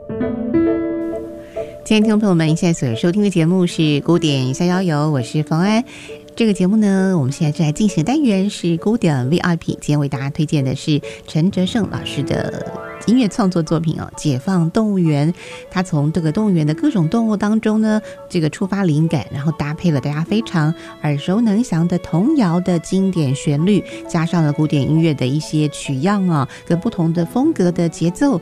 亲爱的听众朋友们，现在所收听的节目是古典逍遥游，我是冯安。这个节目呢，我们现在正在进行的单元是古典 VIP， 今天为大家推荐的是陈哲胜老师的音乐创作作品哦，《解放动物园》。他从这个动物园的各种动物当中呢，这个触发灵感，然后搭配了大家非常耳熟能详的童谣的经典旋律，加上了古典音乐的一些取样啊，跟不同的风格的节奏，